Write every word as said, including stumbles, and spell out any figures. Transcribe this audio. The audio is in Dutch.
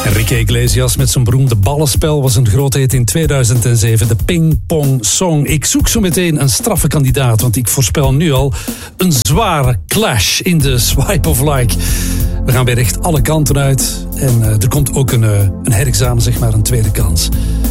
Enrique Iglesias met zijn beroemde ballenspel was een grootheid in tweeduizend zeven. De Ping Pong Song. Ik zoek zo meteen een straffe kandidaat, want ik voorspel nu al een zware clash in de Swipe of Like. We gaan weer echt alle kanten uit. En uh, er komt ook een, uh, een herexamen, zeg maar, een tweede kans.